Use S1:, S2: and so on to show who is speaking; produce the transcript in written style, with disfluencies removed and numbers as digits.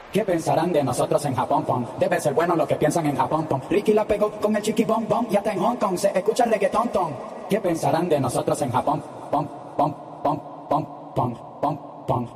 S1: ¿Qué pensarán de nosotros en Japón, pom? Debe ser bueno lo que piensan en Japón, pom. Ricky la pegó con el chiqui bom bom y hasta en Hong Kong se escucha el reggaetón, tom. ¿Qué pensarán de nosotros en Japón, pom, pom, pom, pom, pom, pom, pom?